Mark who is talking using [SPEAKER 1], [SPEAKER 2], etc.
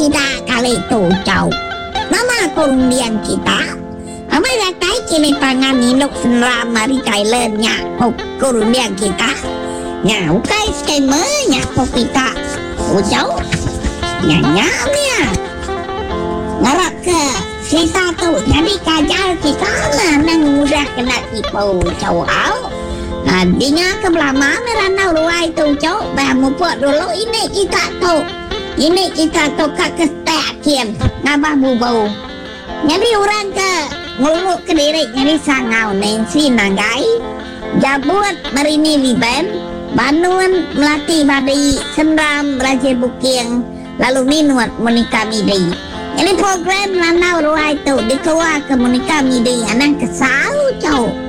[SPEAKER 1] kita kali itu jauh. Nama kemudian kita Amerika kini pangan inuk senram mari Thailandnya kemudian kita nya ukai skemanya kita jauh nyamnya ngarap ke kita tuh jadi kajar kita nang udah kena tipu jauh Dinya kebelah merana ruai tu cok bamu buat dulu ini kita tu kak kestakian ngabah bubau jadi orang ke nguluk ke diri jadi sangau nensi nagai jabut merini liban banuan melatih badi senram raja buking lalu minuat monika midi ini program lanau ruai tu dikeluar ke monika midi anang kesal cok